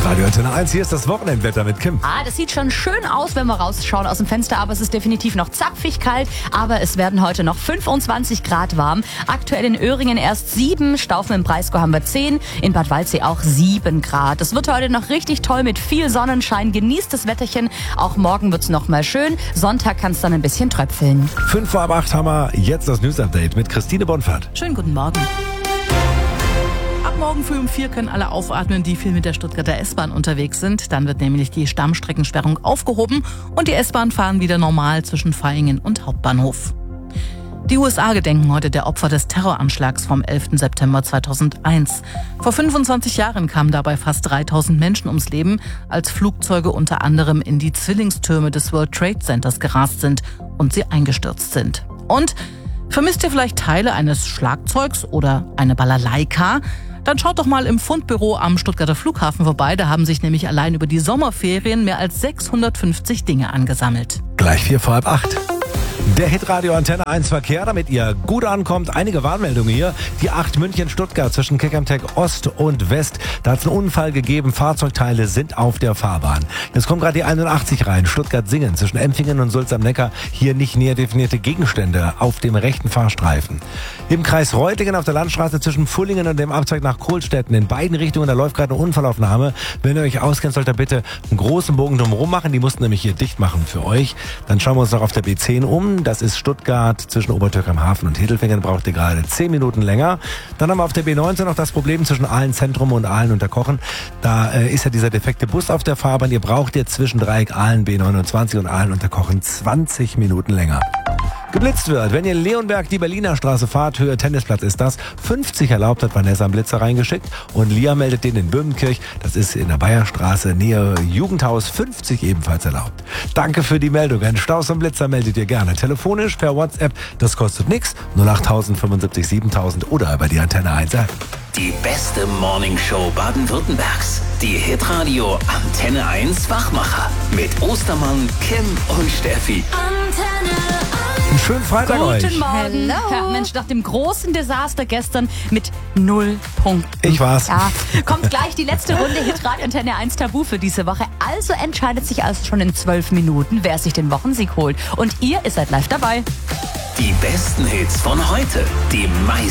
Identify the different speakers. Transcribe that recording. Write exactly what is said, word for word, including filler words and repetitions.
Speaker 1: Radio Antenne eins, hier ist das Wochenendwetter mit Kim.
Speaker 2: Ah, das sieht schon schön aus, wenn wir rausschauen aus dem Fenster, aber es ist definitiv noch zapfig kalt. Aber es werden heute noch fünfundzwanzig Grad warm. Aktuell in Öhringen erst sieben, Staufen im Breisgau haben wir zehn, in Bad Waldsee auch sieben Grad. Es wird heute noch richtig toll mit viel Sonnenschein. Genießt das Wetterchen. Auch morgen wird's noch mal schön. Sonntag kann es dann ein bisschen tröpfeln.
Speaker 1: Fünf vor ab acht haben wir jetzt das News-Update mit Christine Bonfert.
Speaker 3: Schönen guten Morgen. Ab morgen früh um vier können alle aufatmen, die viel mit der Stuttgarter S-Bahn unterwegs sind. Dann wird nämlich die Stammstreckensperrung aufgehoben und die S-Bahn fahren wieder normal zwischen Vaihingen und Hauptbahnhof. Die U S A gedenken heute der Opfer des Terroranschlags vom elften September zweitausendeins. Vor fünfundzwanzig Jahren kamen dabei fast dreitausend Menschen ums Leben, als Flugzeuge unter anderem in die Zwillingstürme des World Trade Centers gerast sind und sie eingestürzt sind. Und vermisst ihr vielleicht Teile eines Schlagzeugs oder eine Balalaika? Dann schaut doch mal im Fundbüro am Stuttgarter Flughafen vorbei. Da haben sich nämlich allein über die Sommerferien mehr als sechshundertfünfzig Dinge angesammelt.
Speaker 1: Gleich vier vor halb acht. Der Hitradio Antenne eins Verkehr, damit ihr gut ankommt. Einige Warnmeldungen hier. Die acht München-Stuttgart zwischen Keckernteck Ost und West. Da hat es einen Unfall gegeben. Fahrzeugteile sind auf der Fahrbahn. Jetzt kommt gerade die einundachtzig rein. Stuttgart-Singen zwischen Empfingen und Sulz am Neckar. Hier nicht näher definierte Gegenstände auf dem rechten Fahrstreifen. Im Kreis Reutlingen auf der Landstraße zwischen Pfullingen und dem Abzweig nach Kohlstetten. In beiden Richtungen, da läuft gerade eine Unfallaufnahme. Wenn ihr euch auskennt, sollt ihr bitte einen großen Bogen drumherum machen. Die mussten nämlich hier dicht machen für euch. Dann schauen wir uns noch auf der B zehn um. Das ist Stuttgart zwischen Obertürk am Hafen und Hittelfingen, braucht ihr gerade zehn Minuten länger. Dann haben wir auf der B neunzehn noch das Problem zwischen Aalen Zentrum und Aalen Unterkochen. Da äh, ist ja dieser defekte Bus auf der Fahrbahn. Ihr braucht jetzt zwischen Dreieck Aalen B neunundzwanzig und Aalen Unterkochen zwanzig Minuten länger. Geblitzt wird, wenn ihr Leonberg die Berliner Straße fahrt, Höhe Tennisplatz ist das. fünfzig erlaubt, hat Vanessa einen Blitzer reingeschickt. Und Lia meldet den in Böhmenkirch. Das ist in der Bayerstraße, Nähe Jugendhaus, fünfzig ebenfalls erlaubt. Danke für die Meldung. Ein Staus und Blitzer meldet ihr gerne. Telefonisch, per WhatsApp, das kostet nichts. null acht null null fünfundsiebzig siebentausend oder bei die Antenne eins.
Speaker 4: Die beste Morningshow Baden-Württembergs. Die Hitradio Antenne eins Wachmacher. Mit Ostermann, Kim und Steffi.
Speaker 2: Antenne
Speaker 1: Einen schönen Freitag euch.
Speaker 2: Guten Morgen. Ja, Mensch, nach dem großen Desaster gestern mit null Punkten.
Speaker 1: Ich war's.
Speaker 2: Ja, kommt gleich die letzte Runde Hitradio Antenne eins Tabu für diese Woche. Also entscheidet sich also schon in zwölf Minuten, wer sich den Wochensieg holt. Und ihr, ihr seid live dabei.
Speaker 4: Die besten Hits von heute. Die meisten